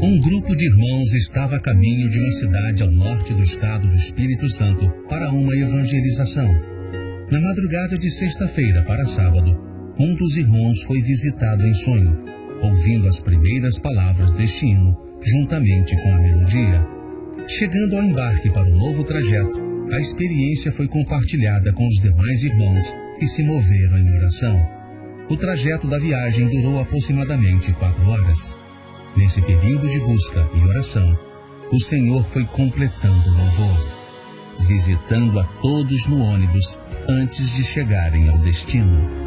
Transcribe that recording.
Um grupo de irmãos estava a caminho de uma cidade ao norte do estado do Espírito Santo para uma evangelização. Na madrugada de sexta-feira para sábado, um dos irmãos foi visitado em sonho, ouvindo as primeiras palavras deste hino, juntamente com a melodia. Chegando ao embarque para o novo trajeto, a experiência foi compartilhada com os demais irmãos que se moveram em oração. O trajeto da viagem durou aproximadamente 4 horas. Nesse período de busca e oração, o Senhor foi completando o louvor, visitando a todos no ônibus antes de chegarem ao destino.